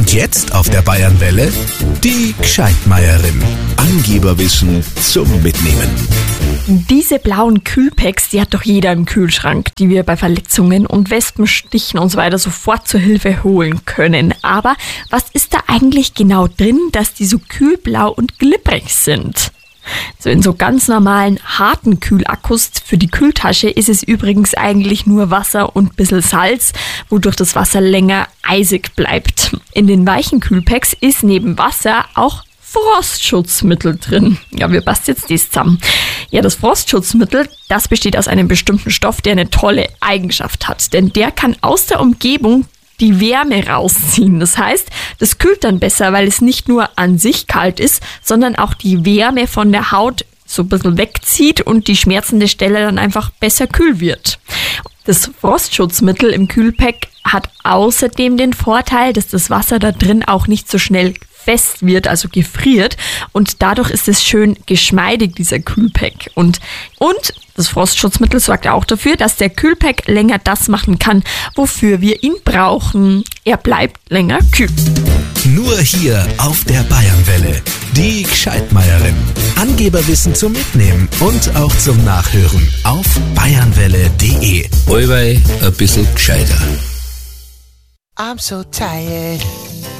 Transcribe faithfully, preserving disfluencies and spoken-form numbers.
Und jetzt auf der Bayernwelle die Gscheidmeierin. Angeberwissen zum Mitnehmen. Diese blauen Kühlpacks, die hat doch jeder im Kühlschrank, die wir bei Verletzungen und Wespenstichen und so weiter sofort zur Hilfe holen können. Aber was ist da eigentlich genau drin, dass die so kühlblau und glibberig sind? So in so ganz normalen, harten Kühlakkus für die Kühltasche ist es übrigens eigentlich nur Wasser und ein bisschen Salz, wodurch das Wasser länger eisig bleibt. In den weichen Kühlpacks ist neben Wasser auch Frostschutzmittel drin. Ja, wie passt jetzt das zusammen? Ja, das Frostschutzmittel, das besteht aus einem bestimmten Stoff, der eine tolle Eigenschaft hat. Denn der kann aus der Umgebung die Wärme rausziehen. Das heißt, das kühlt dann besser, weil es nicht nur an sich kalt ist, sondern auch die Wärme von der Haut so ein bisschen wegzieht und die schmerzende Stelle dann einfach besser kühl wird. Das Frostschutzmittel im Kühlpack hat außerdem den Vorteil, dass das Wasser da drin auch nicht so schnell fest wird, also gefriert, und dadurch ist es schön geschmeidig, dieser Kühlpack. Und, und das Frostschutzmittel sorgt auch dafür, dass der Kühlpack länger das machen kann, wofür wir ihn brauchen. Er bleibt länger kühl. Nur hier auf der Bayernwelle. Die Gscheidmeierin. Angeberwissen zum Mitnehmen und auch zum Nachhören auf bayernwelle punkt de. Allweil ein bisschen gescheiter. I'm so tired.